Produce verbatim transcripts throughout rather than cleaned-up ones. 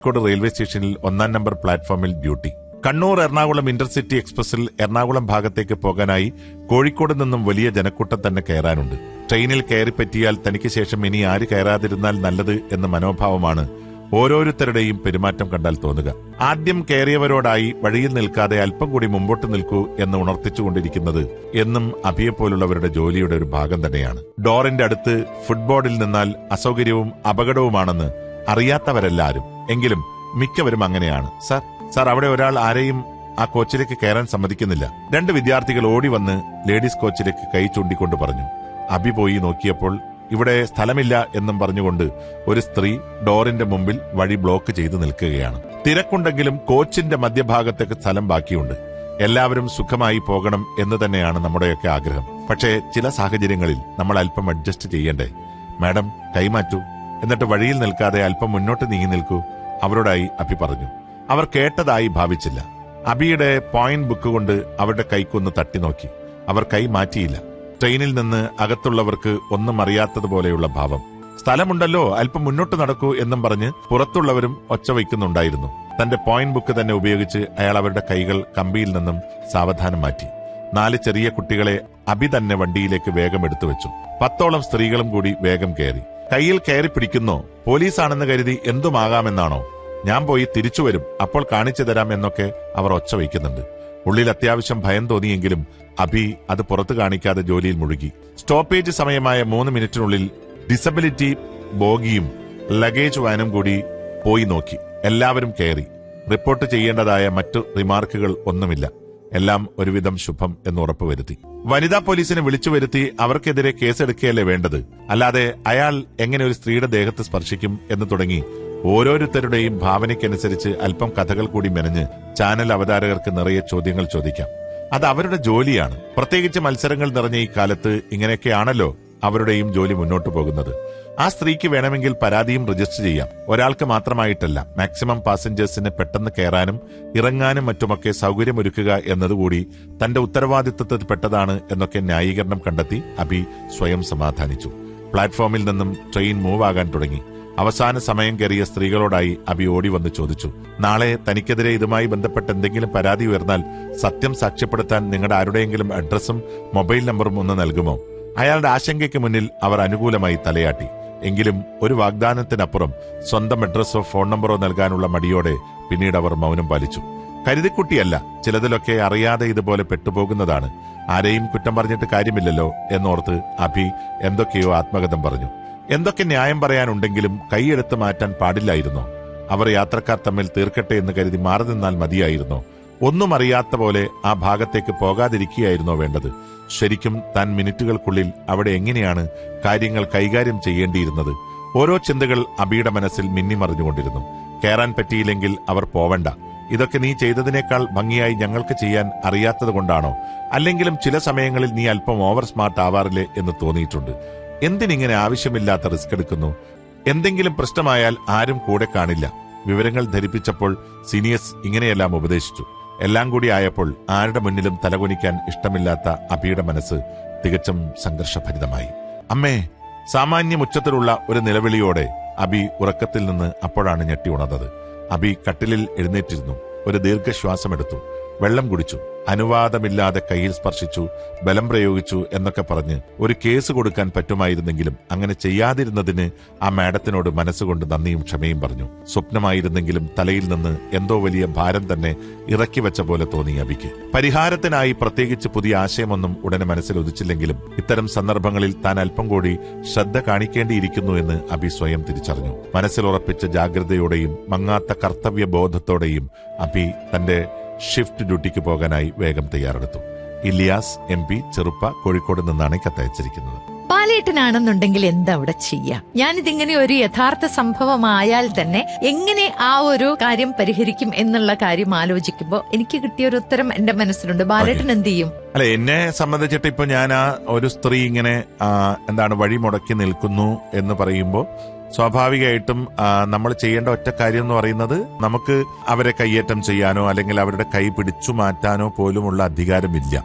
Kozhikode railway സ്റ്റേഷനിൽ ഒന്നാം number പ്ലാറ്റ്ഫോമിൽ ഡ്യൂട്ടി. കണ്ണൂർ എറണാകുളം ഇന്റർസിറ്റി എക്സ്പ്രസിൽ എറണാകുളം ഭാഗത്തേക്ക് പോകാനായി കോഴിക്കോട് നിന്നും വലിയ ജനക്കൂട്ടം തന്നെ കയറാനുണ്ട്. ട്രെയിനിൽ കയറിപ്പറ്റിയാൽ തനിക്ക് ശേഷം ഇനി ആര് കയറാതിരുന്നാൽ നല്ലത് എന്ന മനോഭാവമാണ് ഓരോരുത്തരുടെയും പെരുമാറ്റം കണ്ടാൽ തോന്നുക. ആദ്യം കയറിയവരോടായി വഴിയിൽ നിൽക്കാതെ അല്പം കൂടി മുമ്പോട്ട് നിൽക്കൂ എന്ന് ഉണർത്തിച്ചുകൊണ്ടിരിക്കുന്നത് എന്നും അഭിയെപ്പോലുള്ളവരുടെ ജോലിയുടെ ഒരു ഭാഗം തന്നെയാണ്. ഡോറിന്റെ അടുത്ത് ഫുട്ബോർഡിൽ നിന്നാൽ അസൗകര്യവും അപകടവുമാണെന്ന് അറിയാത്തവരെല്ലാരും, എങ്കിലും മിക്കവരും അങ്ങനെയാണ്. സാർ സാർ അവിടെ ഒരാൾ ആരെയും ആ കോച്ചിലേക്ക് കയറാൻ സമ്മതിക്കുന്നില്ല. രണ്ട് വിദ്യാർത്ഥികൾ ഓടി വന്ന് ലേഡീസ് കോച്ചിലേക്ക് കൈ ചൂണ്ടിക്കൊണ്ട് പറഞ്ഞു. അഭി പോയി നോക്കിയപ്പോൾ ഇവിടെ സ്ഥലമില്ല എന്നും പറഞ്ഞുകൊണ്ട് ഒരു സ്ത്രീ ഡോറിന്റെ മുമ്പിൽ വഴി ബ്ലോക്ക് ചെയ്ത് നിൽക്കുകയാണ്. തിരക്കുണ്ടെങ്കിലും കോച്ചിന്റെ മധ്യഭാഗത്തേക്ക് സ്ഥലം ബാക്കിയുണ്ട്. എല്ലാവരും സുഖമായി പോകണം എന്ന് തന്നെയാണ് നമ്മുടെയൊക്കെ ആഗ്രഹം. പക്ഷേ ചില സാഹചര്യങ്ങളിൽ നമ്മൾ അല്പം അഡ്ജസ്റ്റ് ചെയ്യണ്ടേ? മാഡം, കൈമാറ്റൂ, എന്നിട്ട് വഴിയിൽ നിൽക്കാതെ അല്പം മുന്നോട്ട് നീങ്ങി നിൽക്കൂ, അവരോടായി അഭി പറഞ്ഞു. അവർ കേട്ടതായി ഭാവിച്ചില്ല. അഭിയുടെ പോയിന്റ് ബുക്ക് കൊണ്ട് അവരുടെ കൈക്കൊന്ന് തട്ടി നോക്കി. അവർ കൈ മാറ്റിയില്ല. ട്രെയിനിൽ നിന്ന് അകത്തുള്ളവർക്ക് ഒന്നും അറിയാത്തതുപോലെയുള്ള ഭാവം. സ്ഥലമുണ്ടല്ലോ, അല്പം മുന്നോട്ട് നടക്കൂ എന്നും പറഞ്ഞ് പുറത്തുള്ളവരും ഒച്ച വയ്ക്കുന്നുണ്ടായിരുന്നു. തന്റെ പോയിന്റ് ബുക്ക് തന്നെ ഉപയോഗിച്ച് അയാൾ അവരുടെ കൈകൾ കമ്പിയിൽ നിന്നും സാവധാനം മാറ്റി. നാല് ചെറിയ കുട്ടികളെ അഭി തന്നെ വണ്ടിയിലേക്ക് വേഗം എടുത്തു വെച്ചു. പത്തോളം സ്ത്രീകളും കൂടി വേഗം കയറി. കയ്യിൽ കയറി പിടിക്കുന്നോ, പോലീസാണെന്ന് കരുതി എന്തുമാകാമെന്നാണോ? ഞാൻ പോയി തിരിച്ചു വരും, അപ്പോൾ കാണിച്ചു തരാം എന്നൊക്കെ അവർ ഒച്ച വയ്ക്കുന്നുണ്ട്. ഉള്ളിൽ അത്യാവശ്യം ഭയം തോന്നിയെങ്കിലും അഭി അത് പുറത്തു കാണിക്കാതെ ജോലിയിൽ മുഴുകി. സ്റ്റോപ്പേജ് സമയമായ മൂന്ന് മിനിറ്റിനുള്ളിൽ ഡിസബിലിറ്റി ബോഗിയും ലഗേജ് വാനും കൂടി പോയി നോക്കി. എല്ലാവരും കയറി. റിപ്പോർട്ട് ചെയ്യേണ്ടതായ മറ്റു റിമാർക്കുകൾ ഒന്നുമില്ല. എല്ലാം ഒരുവിധം ശുഭം എന്ന് ഉറപ്പുവരുത്തി. വനിതാ പോലീസിനെ വിളിച്ചു വരുത്തി അവർക്കെതിരെ കേസെടുക്കുകയല്ലേ വേണ്ടത്, അല്ലാതെ അയാൾ എങ്ങനെ ഒരു സ്ത്രീയുടെ ദേഹത്ത് സ്പർശിക്കും എന്ന് തുടങ്ങി ഓരോരുത്തരുടെയും ഭാവനയ്ക്കനുസരിച്ച് അല്പം കഥകൾ കൂടി മെനഞ്ഞ് ചാനൽ അവതാരകർക്ക് നിറയെ ചോദ്യങ്ങൾ ചോദിക്കാം. അത് അവരുടെ ജോലിയാണ്. പ്രത്യേകിച്ച് മത്സരങ്ങൾ നിറഞ്ഞ ഈ കാലത്ത് ഇങ്ങനെയൊക്കെയാണല്ലോ അവരുടെയും ജോലി മുന്നോട്ടു പോകുന്നത്. ആ സ്ത്രീക്ക് വേണമെങ്കിൽ പരാതിയും രജിസ്റ്റർ ചെയ്യാം. ഒരാൾക്ക് മാത്രമായിട്ടല്ല, മാക്സിമം പാസഞ്ചേഴ്സിന് പെട്ടെന്ന് കയറാനും ഇറങ്ങാനും മറ്റുമൊക്കെ സൗകര്യമൊരുക്കുക എന്നതുകൂടി തന്റെ ഉത്തരവാദിത്വത്തിൽപ്പെട്ടതാണ് എന്നൊക്കെ ന്യായീകരണം കണ്ടെത്തി അഭി സ്വയം സമാധാനിച്ചു. പ്ലാറ്റ്ഫോമിൽ നിന്നും ട്രെയിൻ മൂവ് ആകാൻ തുടങ്ങി. അവസാന സമയം കയറിയ സ്ത്രീകളോടായി അഭി ഓടി വന്ന് ചോദിച്ചു, നാളെ തനിക്കെതിരെ ഇതുമായി ബന്ധപ്പെട്ട് എന്തെങ്കിലും പരാതി ഉയർന്നാൽ സത്യം സാക്ഷ്യപ്പെടുത്താൻ നിങ്ങളുടെ ആരുടെയെങ്കിലും അഡ്രസ്സും മൊബൈൽ നമ്പറും ഒന്ന് നൽകുമോ? അയാളുടെ ആശങ്കയ്ക്ക് മുന്നിൽ അവർ അനുകൂലമായി തലയാട്ടി. എങ്കിലും ഒരു വാഗ്ദാനത്തിനപ്പുറം സ്വന്തം അഡ്രസ്സോ ഫോൺ നമ്പറോ നൽകാനുള്ള മടിയോടെ പിന്നീട് അവർ മൗനം പാലിച്ചു. കരുതിക്കുട്ടിയല്ല, ചിലതിലൊക്കെ അറിയാതെ ഇതുപോലെ പെട്ടുപോകുന്നതാണ്. ആരെയും കുറ്റം പറഞ്ഞിട്ട് കാര്യമില്ലല്ലോ എന്നോർത്ത് അഭി എന്തൊക്കെയോ ആത്മകഥം പറഞ്ഞു. എന്തൊക്കെ ന്യായം പറയാനുണ്ടെങ്കിലും കൈയെടുത്ത് മാറ്റാൻ പാടില്ലായിരുന്നോ? അവർ യാത്രക്കാർ തമ്മിൽ തീർക്കട്ടെ എന്ന് കരുതി മാറി നിന്നാൽ മതിയായിരുന്നോ? ഒന്നും അറിയാത്ത പോലെ ആ ഭാഗത്തേക്ക് പോകാതിരിക്കുകയായിരുന്നോ വേണ്ടത്? ശരിക്കും താൻ മിനിറ്റുകൾക്കുള്ളിൽ അവിടെ എങ്ങനെയാണ് കാര്യങ്ങൾ കൈകാര്യം ചെയ്യേണ്ടിയിരുന്നത്? ഓരോ ചിന്തകൾ അബിയുടെ മനസ്സിൽ മിന്നിമറിഞ്ഞുകൊണ്ടിരുന്നു. കയറാൻ പറ്റിയില്ലെങ്കിൽ അവർ പോവണ്ട. ഇതൊക്കെ നീ ചെയ്തതിനേക്കാൾ ഭംഗിയായി ഞങ്ങൾക്ക് ചെയ്യാൻ അറിയാത്തത് കൊണ്ടാണോ? അല്ലെങ്കിലും ചില സമയങ്ങളിൽ നീ അല്പം ഓവർ സ്മാർട്ട് ആവാറില്ലേ എന്ന് തോന്നിയിട്ടുണ്ട്. എന്തിനിങ്ങനെ ആവശ്യമില്ലാത്ത റിസ്ക് എടുക്കുന്നു? എന്തെങ്കിലും പ്രശ്നമായാൽ ആരും കൂടെ കാണില്ല. വിവരങ്ങൾ ധരിപ്പിച്ചപ്പോൾ സീനിയേഴ്സ് ഇങ്ങനെയെല്ലാം ഉപദേശിച്ചു. എല്ലാം കൂടി ആയപ്പോൾ ആരുടെ മുന്നിലും തലകുനിക്കാൻ ഇഷ്ടമില്ലാത്ത അഭിയുടെ മനസ്സ് തികച്ചും സംഘർഷഭരിതമായി. അമ്മേ! സാമാന്യം ഉച്ചത്തിലുള്ള ഒരു നിലവിളിയോടെ അഭി ഉറക്കത്തിൽ നിന്ന് അപ്പോഴാണ് ഞെട്ടി ഉണർന്നത്. അഭി കട്ടിലിൽ എഴുന്നേറ്റിരുന്നു. ഒരു ദീർഘശ്വാസമെടുത്തു. വെള്ളം കുടിച്ചു. അനുവാദമില്ലാതെ കയ്യിൽ സ്പർശിച്ചു, ബലം പ്രയോഗിച്ചു എന്നൊക്കെ പറഞ്ഞ് ഒരു കേസ് കൊടുക്കാൻ പറ്റുമായിരുന്നെങ്കിലും അങ്ങനെ ചെയ്യാതിരുന്നതിന് ആ മാഡത്തിനോട് മനസ്സുകൊണ്ട് നന്ദിയും ക്ഷമയും പറഞ്ഞു. സ്വപ്നമായിരുന്നെങ്കിലും തലയിൽ നിന്ന് എന്തോ വലിയ ഭാരം തന്നെ ഇറക്കി വെച്ച പോലെ തോന്നി അഭിക്ക്. പരിഹാരത്തിനായി പ്രത്യേകിച്ച് പുതിയ ആശയമൊന്നും ഉടനെ മനസ്സിൽ ഉദിച്ചില്ലെങ്കിലും ഇത്തരം സന്ദർഭങ്ങളിൽ താൻ അല്പം കൂടി ശ്രദ്ധ കാണിക്കേണ്ടിയിരിക്കുന്നു എന്ന് അഭി സ്വയം തിരിച്ചറിഞ്ഞു. മനസ്സിലുറപ്പിച്ച ജാഗ്രതയോടെയും മങ്ങാത്ത കർത്തവ്യബോധത്തോടെയും അഭി തന്റെ ഷിഫ്റ്റ് ഡ്യൂട്ടിക്ക് പോകാനായി വേഗം തയ്യാറെടുത്തു. ഇലിയാസ് എം പി, ചെറുപ്പ, കോഴിക്കോട് നിന്നാണ് കത്തയച്ചിരിക്കുന്നത്. പാലേട്ടനാണെന്നുണ്ടെങ്കിൽ എന്താ അവിടെ ചെയ്യാം? ഞാനിതിങ്ങനെ ഒരു യഥാർത്ഥ സംഭവമായാൽ തന്നെ എങ്ങനെ ആ ഒരു കാര്യം പരിഹരിക്കും എന്നുള്ള കാര്യം ആലോചിക്കുമ്പോൾ എനിക്ക് കിട്ടിയ ഒരു ഉത്തരം എന്റെ മനസ്സിലുണ്ട്. ബാലേട്ടൻ എന്ത് ചെയ്യും? അല്ല, എന്നെ സംബന്ധിച്ചിട്ട് ഇപ്പൊ ഞാൻ ആ ഒരു സ്ത്രീ ഇങ്ങനെ എന്താണ് വഴി മുടക്കി നിൽക്കുന്നു എന്ന് പറയുമ്പോൾ സ്വാഭാവികമായിട്ടും നമ്മൾ ചെയ്യേണ്ട ഒറ്റ കാര്യം എന്ന് പറയുന്നത് നമുക്ക് അവരെ കയ്യേറ്റം ചെയ്യാനോ അല്ലെങ്കിൽ അവരുടെ കൈ പിടിച്ചു മാറ്റാനോ പോലുമുള്ള അധികാരമില്ല.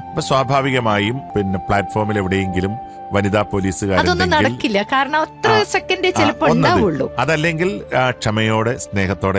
അപ്പൊ സ്വാഭാവികമായും പിന്നെ പ്ലാറ്റ്ഫോമിൽ എവിടെയെങ്കിലും വനിതാ അതൊന്നും പോലീസുകാരുണ്ടെങ്കിൽ നടക്കില്ല. കാരണം അത്ര ആ, സെക്കൻഡ് ആ, ചിലപ്പോൾ ഒന്നത്. ഉണ്ടാവുള്ളൂ. അതല്ലെങ്കിൽ ആ, ക്ഷമയോടെ സ്നേഹത്തോടെ